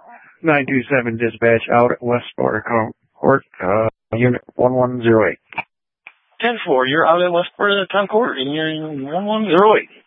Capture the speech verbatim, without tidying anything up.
nine two seven dispatch out at West Border Court, uh, unit one one zero eight. ten four, you're out at West Border Town Court, and you're in one one zero eight.